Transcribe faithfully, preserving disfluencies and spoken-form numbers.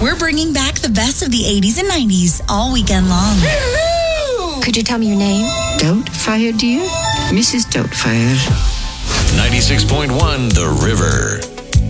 We're bringing back the best of the eighties and nineties all weekend long. Could you tell me your name? Doubtfire, dear? Missus Doubtfire. ninety-six point one The River.